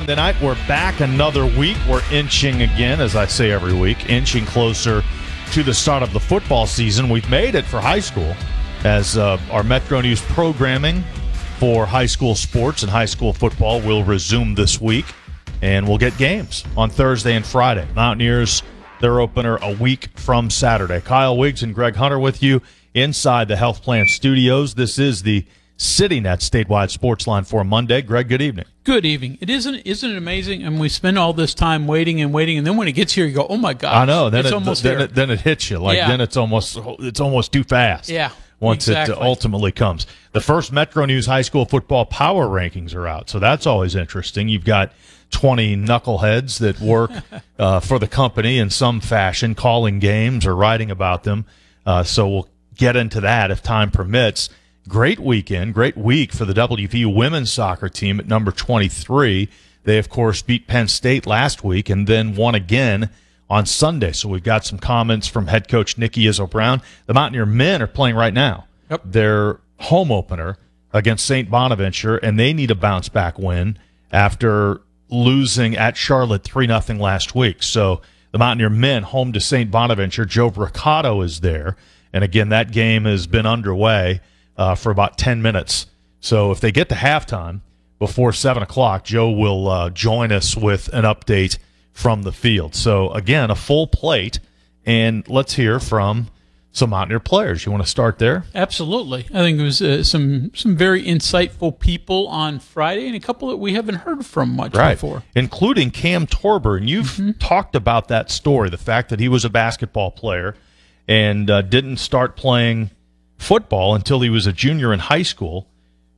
Monday night. We're back another week. We're inching again, as I say every week, inching closer to the start of the football season. We've made it for high school, as our Metro News programming for high school sports and high school football will resume this week, and we'll get games on Thursday and Friday. Mountaineers, their opener a week from Saturday. Kyle Wiggs and Greg Hunter with you inside the Health Plan Studios. This is the CityNet statewide sports line for Monday. Greg, good evening. Good evening. Isn't it amazing? And we spend all this time waiting, and then when it gets here, you go, "Oh my God!" I know. Then it hits you. Then it's almost too fast. Yeah. Once exactly. It ultimately comes. The first Metro News high school football power rankings are out, so that's always interesting. You've got 20 knuckleheads that work for the company in some fashion, calling games or writing about them. So we'll get into that if time permits. Great weekend, great week for the WVU women's soccer team at number 23. They, of course, beat Penn State last week and then won again on Sunday. So we've got some comments from head coach Nikki Izzo-Brown. The Mountaineer men are playing right now. Yep. Their home opener against St. Bonaventure, and they need a bounce-back win after losing at Charlotte 3-0 last week. So the Mountaineer men home to St. Bonaventure. Joe Bricado is there. And, again, that game has been underway for about 10 minutes. So if they get to halftime before 7 o'clock, Joe will join us with an update from the field. So, again, a full plate, and let's hear from some Mountaineer players. You want to start there? Absolutely. I think it was some very insightful people on Friday, and a couple that we haven't heard from much before. Including Cam Torber. And you've talked about that story, the fact that he was a basketball player and didn't start playing football until he was a junior in high school.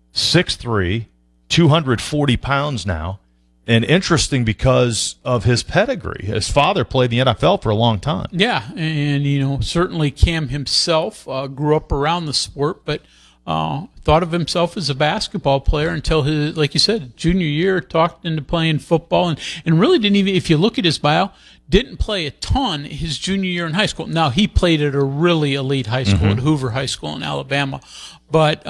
6'3", 240 pounds now. And interesting because of his pedigree. His father played in the NFL for a long time. Yeah, and, certainly Cam himself grew up around the sport, but thought of himself as a basketball player until his, like you said, junior year, talked into playing football, and really didn't even, if you look at his bio, didn't play a ton his junior year in high school. Now, he played at a really elite high school, at Hoover High School in Alabama. But,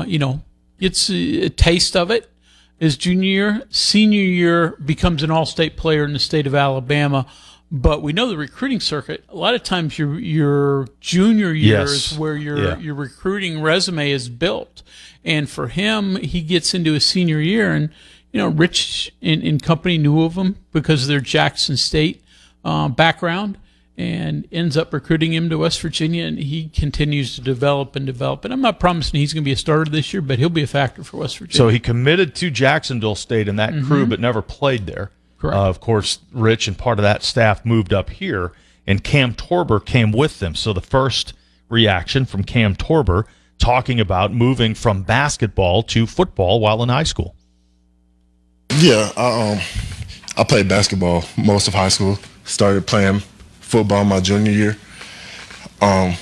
it's a taste of it. His junior year, senior year, becomes an all-state player in the state of Alabama. But we know the recruiting circuit, a lot of times your junior year is where your recruiting resume is built. And for him, he gets into his senior year, and, Rich and company knew of him because of their Jackson State background, and ends up recruiting him to West Virginia, and he continues to develop. And I'm not promising he's going to be a starter this year, but he'll be a factor for West Virginia. So he committed to Jacksonville State in that crew, but never played there. Correct. Of course, Rich and part of that staff moved up here, and Cam Torber came with them. So the first reaction from Cam Torber talking about moving from basketball to football while in high school. Yeah, I played basketball most of high school. Started playing football my junior year. I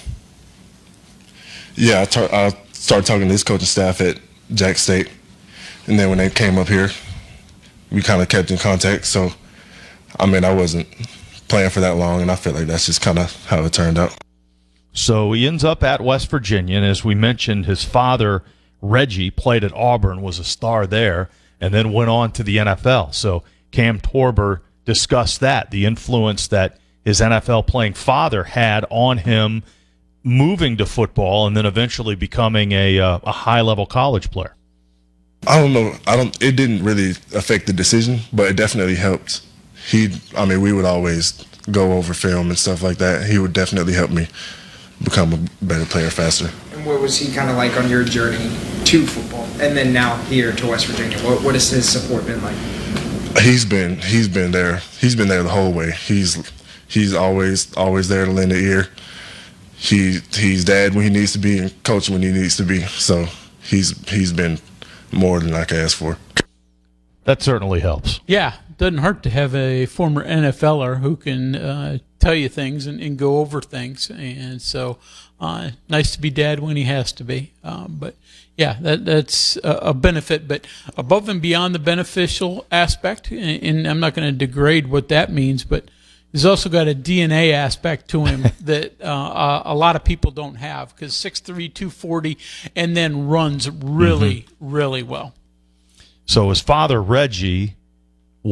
started talking to this coaching staff at Jack State, and then when they came up here, we kind of kept in contact. So, I wasn't playing for that long, and I feel like that's just kind of how it turned out. So he ends up at West Virginia, and as we mentioned, his father, Reggie, played at Auburn, was a star there, and then went on to the NFL. So Cam Torber discussed that, the influence that his NFL playing father had on him moving to football and then eventually becoming a high-level college player. I don't know. It didn't really affect the decision, but it definitely helped. We would always go over film and stuff like that. He would definitely help me become a better player faster. And what was he kind of like on your journey to football, and then now here to West Virginia? What has his support been like? He's been there. He's been there the whole way. He's always there to lend an ear. He's dad when he needs to be and coach when he needs to be. So he's been more than I could ask for. That certainly helps. Yeah, doesn't hurt to have a former NFLer who can tell you things and go over things. And so nice to be dad when he has to be. But yeah, that's a benefit. But above and beyond the beneficial aspect, and I'm not going to degrade what that means, but he's also got a DNA aspect to him that a lot of people don't have, because 6'3", 240, and then runs really, really well. So his father, Reggie,